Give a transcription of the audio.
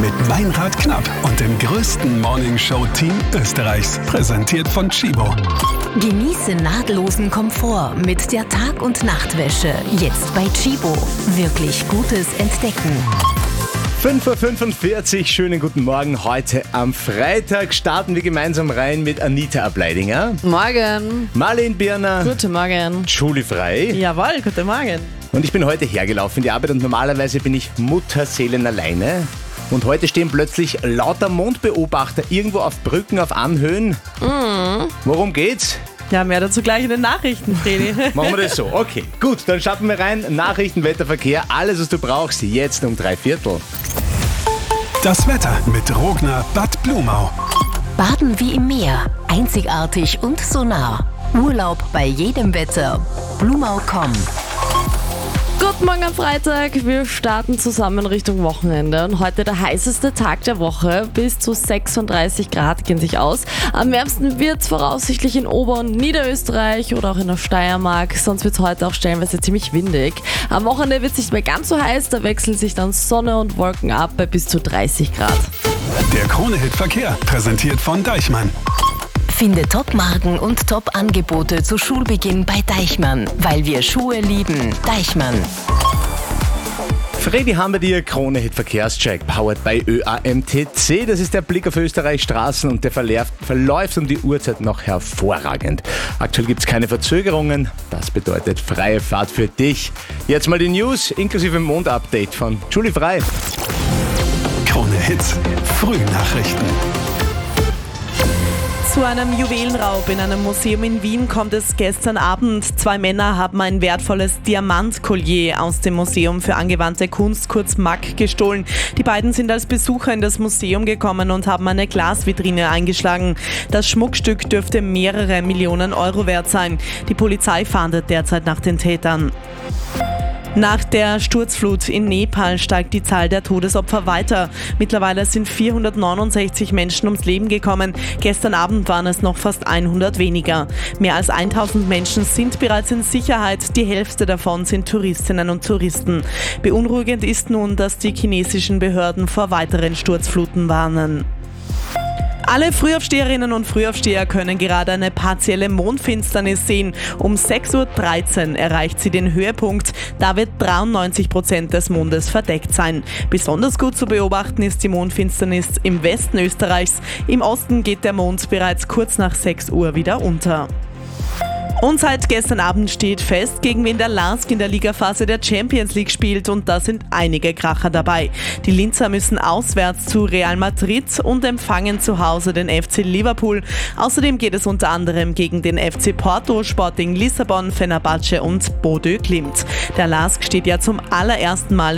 mit Meinrad Knapp und dem größten Morningshow-Team Österreichs. Präsentiert von Chibo. Genieße nahtlosen Komfort mit der Tag- und Nachtwäsche. Jetzt bei Chibo. Wirklich Gutes entdecken. 5:45 Uhr, schönen guten Morgen. Heute am Freitag starten wir gemeinsam rein mit Anita Ableidinger, Morgen. Marlene Birner, Guten Morgen. Julie Frei. Jawohl, guten Morgen. Und ich bin heute hergelaufen in die Arbeit und normalerweise bin ich Mutterseelen alleine. Und heute stehen plötzlich lauter Mondbeobachter irgendwo auf Brücken, auf Anhöhen. Worum geht's? Ja, mehr dazu gleich in den Nachrichten, Fredi. Machen wir das so. Okay, gut, dann starten wir rein. Nachrichten, Wetter, Verkehr, alles, was du brauchst, jetzt um 3/4. Das Wetter mit Rogner Bad Blumau. Baden wie im Meer. Einzigartig und so nah. Urlaub bei jedem Wetter. Blumau.com. Guten Morgen am Freitag. Wir starten zusammen Richtung Wochenende. Und heute der heißeste Tag der Woche. Bis zu 36 Grad gehen sich aus. Am wärmsten wird es voraussichtlich in Ober- und Niederösterreich oder auch in der Steiermark. Sonst wird es heute auch stellenweise ziemlich windig. Am Wochenende wird es nicht mehr ganz so heiß. Da wechseln sich dann Sonne und Wolken ab bei bis zu 30 Grad. Der Krone-Hit Verkehr, präsentiert von Deichmann. Finde Top-Marken und Top-Angebote zu Schulbeginn bei Deichmann. Weil wir Schuhe lieben. Deichmann. Fredi, haben wir dir Krone-Hit Verkehrscheck, powered by ÖAMTC. Das ist der Blick auf Österreichs Straßen und der verläuft um die Uhrzeit noch hervorragend. Aktuell gibt es keine Verzögerungen, das bedeutet freie Fahrt für dich. Jetzt mal die News inklusive Mond-Update von Julie Frei. Krone-Hit Frühnachrichten. Zu einem Juwelenraub in einem Museum in Wien kommt es gestern Abend. 2 Männer haben ein wertvolles Diamantkollier aus dem Museum für angewandte Kunst, kurz MAK, gestohlen. Die beiden sind als Besucher in das Museum gekommen und haben eine Glasvitrine eingeschlagen. Das Schmuckstück dürfte mehrere Millionen Euro wert sein. Die Polizei fahndet derzeit nach den Tätern. Nach der Sturzflut in Nepal steigt die Zahl der Todesopfer weiter. Mittlerweile sind 469 Menschen ums Leben gekommen. Gestern Abend waren es noch fast 100 weniger. Mehr als 1000 Menschen sind bereits in Sicherheit. Die Hälfte davon sind Touristinnen und Touristen. Beunruhigend ist nun, dass die chinesischen Behörden vor weiteren Sturzfluten warnen. Alle Frühaufsteherinnen und Frühaufsteher können gerade eine partielle Mondfinsternis sehen. Um 6:13 Uhr erreicht sie den Höhepunkt. Da wird 93% des Mondes verdeckt sein. Besonders gut zu beobachten ist die Mondfinsternis im Westen Österreichs. Im Osten geht der Mond bereits kurz nach 6 Uhr wieder unter. Und seit gestern Abend steht fest, gegen wen der LASK in der Ligaphase der Champions League spielt, und da sind einige Kracher dabei. Die Linzer müssen auswärts zu Real Madrid und empfangen zu Hause den FC Liverpool. Außerdem geht es unter anderem gegen den FC Porto, Sporting Lissabon, Fenerbahce und Bodø Glimt. Der LASK steht ja zum allerersten Mal